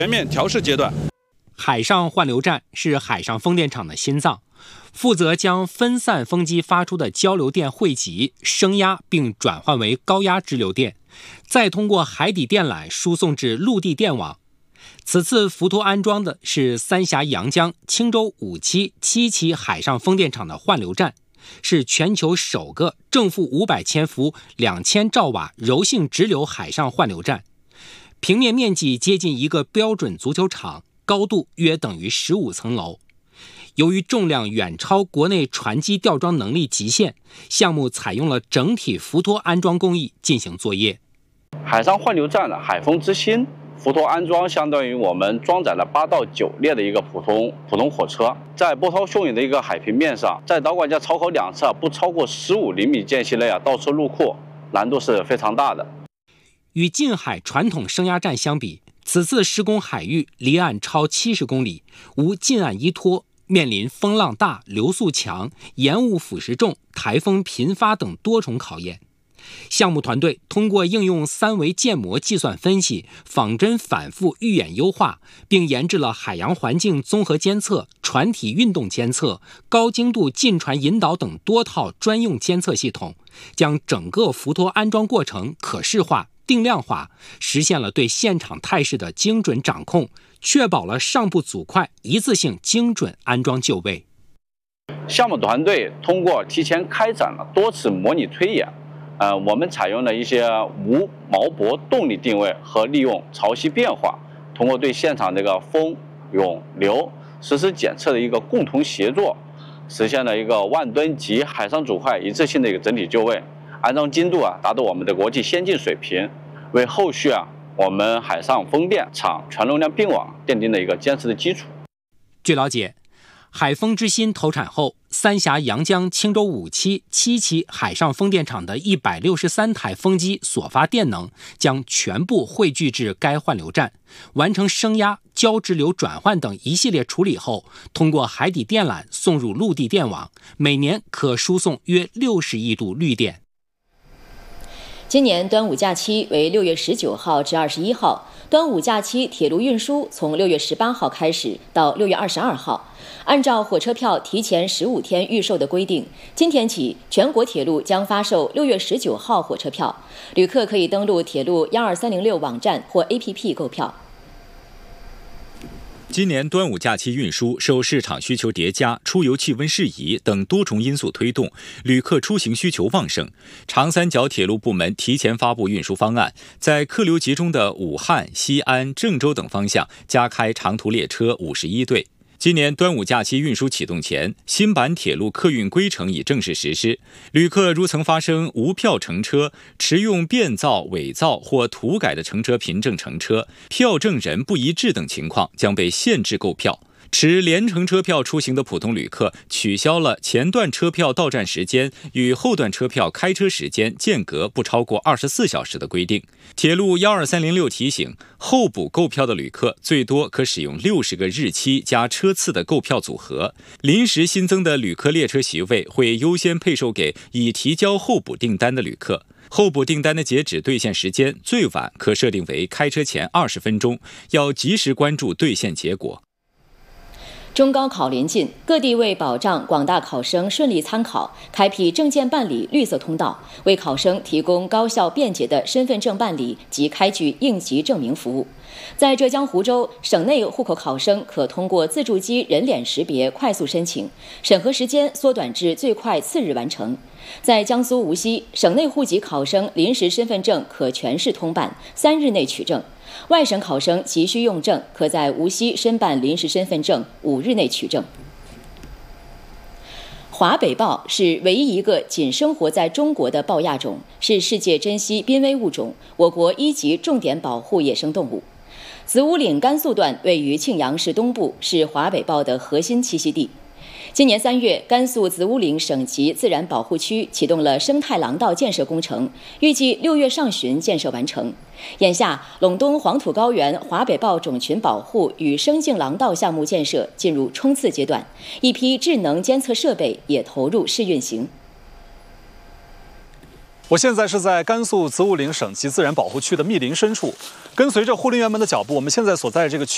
全面调试阶段。 海上换流站是海上风电场的心脏，负责将分散风机发出的交流电汇集、升压并转换为高压直流电，再通过海底电缆输送至陆地电网。此次浮托安装的是三峡阳江、青州5期、7期海上风电场的换流站，是全球首个正负500千伏、2000兆瓦柔性直流海上换流站，平面面积接近一个标准足球场，高度约等于15层楼。由于重量远超国内船机吊装能力极限，项目采用了整体浮托安装工艺进行作业。 海上换流站的海风之星浮托安装相当于我们装载了8到9列的一个普通火车，在波涛汹涌的一个海平面上，在导管架槽口两侧不超过15厘米间隙内倒车入库，难度是非常大的。 与近海传统升压站相比，此次施工海域离岸超70公里，无近岸依托，面临风浪大、流速强、盐雾腐蚀重、台风频发等多重考验。项目团队通过应用3维建模计算分析、仿真反复预演优化，并研制了海洋环境综合监测、船体运动监测、高精度进船引导等多套专用监测系统，将整个浮托安装过程可视化、定量化，实现了对现场态势的精准掌控，确保了上部组块一次性精准安装就位。 项目团队通过提前开展了多次模拟推演，我们采用了一些无锚泊动力定位和利用潮汐变化，通过对现场这个风、涌、流实时检测的一个共同协作，实现了一个万吨级海上组块一次性的一个整体就位，安装精度达到我们的国际先进水平，为后续我们海上风电场全容量并网奠定了一个坚实的基础。 据了解，海风之星投产后，三峡阳江、青州5期、7期海上风电场的163台风机所发电能将全部汇聚至该换流站，完成升压、交直流转换等一系列处理后，通过海底电缆送入陆地电网，每年可输送约60亿度绿电。 今年端午假期为6月19号至21号，端午假期铁路运输从6月18号开始到6月22号。按照火车票提前15天预售的规定，今天起全国铁路将发售6月19号火车票，旅客可以登录铁路12306网站或 APP 购票。 今年端午假期运输受市场需求叠加、出游气温适宜等多重因素推动，旅客出行需求旺盛。长三角铁路部门提前发布运输方案，在客流集中的武汉、西安、郑州等方向加开长途列车51对。今年端午假期运输启动前，新版铁路客运规程已正式实施。旅客如曾发生无票乘车、持用变造、伪造或涂改的乘车凭证乘车、票证人不一致等情况，将被限制购票。持联程车票出行的普通旅客取消了前段车票到站时间与后段车票开车时间间隔不超过24小时的规定。铁路12306提醒，候补购票的旅客最多可使用60个日期加车次的购票组合，临时新增的旅客列车席位会优先配售给已提交候补订单的旅客。候补订单的截止兑现时间最晚可设定为开车前20分钟，要及时关注兑现结果。 中高考临近，各地为保障广大考生顺利参考，开辟证件办理绿色通道，为考生提供高效便捷的身份证办理及开具应急证明服务。在浙江湖州，省内户口考生可通过自助机人脸识别快速申请，审核时间缩短至最快次日完成。在江苏无锡，省内户籍考生临时身份证可全市通办，3日内取证。外省考生急需用证，可在无锡申办临时身份证，5日内取证。华北豹是唯一一个仅生活在中国的豹亚种，是世界珍稀濒危物种，我国1级重点保护野生动物。子午岭甘肃段位于庆阳市东部，是华北豹的核心栖息地。今年3月，甘肃子午岭省级自然保护区启动了生态廊道建设工程，预计6月上旬建设完成。眼下，陇东黄土高原华北豹种群保护与生境廊道项目建设进入冲刺阶段，一批智能监测设备也投入试运行。 我现在是在甘肃子午岭省级自然保护区的密林深处，跟随着护林员们的脚步，我们现在所在这个区